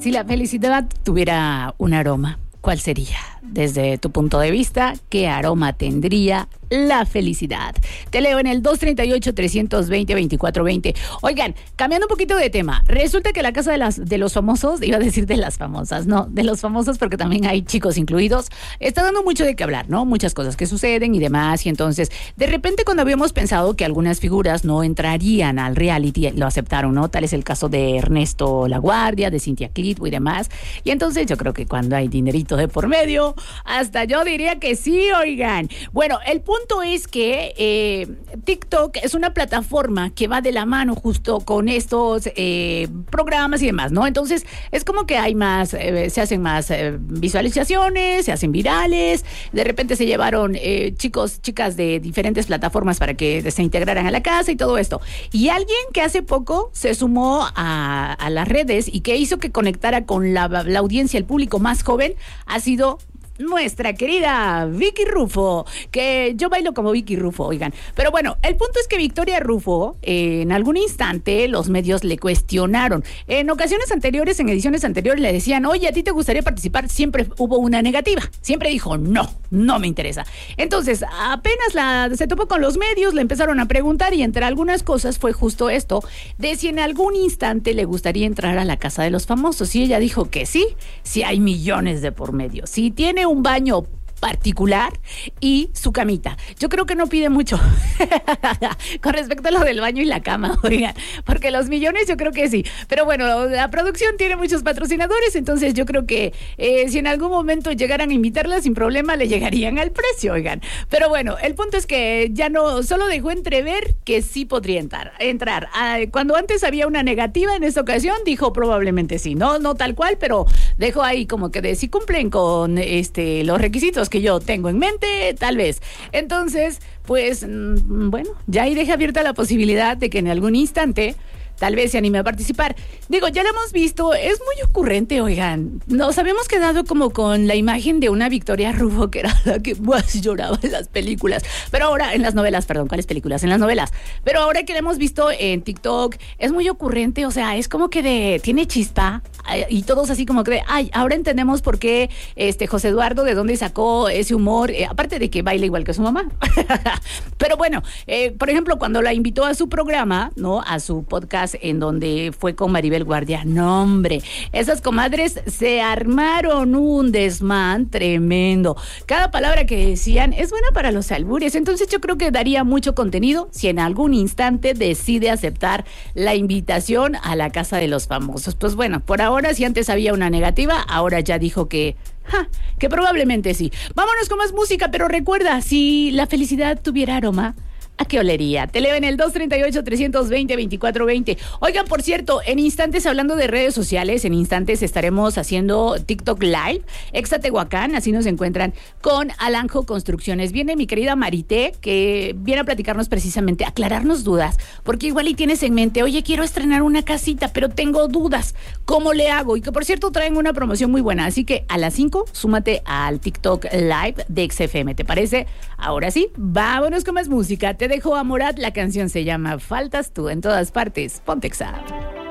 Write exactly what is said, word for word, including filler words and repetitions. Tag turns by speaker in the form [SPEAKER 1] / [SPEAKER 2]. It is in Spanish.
[SPEAKER 1] Si la felicidad tuviera un aroma, ¿cuál sería? Desde tu punto de vista, ¿qué aroma tendría la felicidad? Te leo en el dos treinta y ocho, trescientos veinte, veinticuatro veinte. Oigan, cambiando un poquito de tema, resulta que la casa de, las, de los famosos, iba a decir de las famosas, no, de los famosos porque también hay chicos incluidos, está dando mucho de qué hablar, ¿no? Muchas cosas que suceden y demás, y entonces, de repente cuando habíamos pensado que algunas figuras no entrarían al reality, lo aceptaron, ¿no? Tal es el caso de Ernesto Laguardia, de Cynthia Clitbo y demás, y entonces yo creo que cuando hay dinerito de por medio, hasta yo diría que sí, oigan. Bueno, el punto es que eh, TikTok es una plataforma que va de la mano justo con estos eh, programas y demás, ¿no? Entonces, es como que hay más, eh, se hacen más eh, visualizaciones, se hacen virales, de repente se llevaron eh, chicos, chicas de diferentes plataformas para que se integraran a la casa y todo esto. Y alguien que hace poco se sumó a, a las redes y que hizo que conectara con la, la audiencia, el público más joven, ha sido nuestra querida Vicky Rufo, que yo bailo como Vicky Rufo, oigan. Pero bueno, el punto es que Victoria Rufo, eh, en algún instante los medios le cuestionaron. En ocasiones anteriores, en ediciones anteriores, le decían, oye, ¿a ti te gustaría participar? Siempre hubo una negativa. Siempre dijo, no, no me interesa. Entonces, apenas la, se topó con los medios, le empezaron a preguntar y entre algunas cosas fue justo esto, de si en algún instante le gustaría entrar a la casa de los famosos. Y ella dijo que sí, si hay millones de por medio. Si tiene un baño particular y su camita. Yo creo que no pide mucho con respecto a lo del baño y la cama, oigan, porque los millones yo creo que sí. Pero bueno, la producción tiene muchos patrocinadores, entonces yo creo que eh, si en algún momento llegaran a invitarla sin problema le llegarían al precio, oigan. Pero bueno, el punto es que ya no, solo dejó entrever que sí podría entrar. entrar. Ah, cuando antes había una negativa, en esta ocasión dijo probablemente sí, no, no tal cual, pero dejó ahí como que de si cumplen con este los requisitos que yo tengo en mente, tal vez. Entonces, pues, mmm, bueno, ya ahí deja abierta la posibilidad de que en algún instante tal vez se anime a participar. Digo, ya lo hemos visto, es muy ocurrente, oigan. Nos habíamos quedado como con la imagen de una Victoria Rufo, que era la que más lloraba en las películas. Pero ahora, en las novelas, perdón, ¿cuáles películas? En las novelas. Pero ahora que la hemos visto en TikTok, es muy ocurrente, o sea, es como que de, tiene chispa, y todos así como que de, ay, ahora entendemos por qué este José Eduardo, de dónde sacó ese humor, eh, aparte de que baila igual que su mamá. Pero bueno, eh, por ejemplo, cuando la invitó a su programa, ¿no? A su podcast, en donde fue con Maribel Guardia. No, hombre, esas comadres se armaron un desmán tremendo. Cada palabra que decían es buena para los albures, entonces yo creo que daría mucho contenido si en algún instante decide aceptar la invitación a la casa de los famosos. Pues bueno, por ahora, si antes había una negativa, ahora ya dijo que Ja, que probablemente sí. Vámonos con más música, pero recuerda, si la felicidad tuviera aroma, ¿a qué olería? Te leo en el dos treinta y ocho, trescientos veinte, veinticuatro veinte. Oigan, por cierto, en instantes, hablando de redes sociales, en instantes estaremos haciendo TikTok Live, Exatehuacán, así nos encuentran, con Alanjo Construcciones. Viene mi querida Marité, que viene a platicarnos precisamente, aclararnos dudas, porque igual y tienes en mente, oye, quiero estrenar una casita, pero tengo dudas, ¿cómo le hago? Y que, por cierto, traen una promoción muy buena, así que a las cinco, súmate al TikTok Live de X F M, ¿te parece? Ahora sí, vámonos con más música. Te dejo a Morat, la canción se llama Faltas tú, en todas partes. Ponte Exa.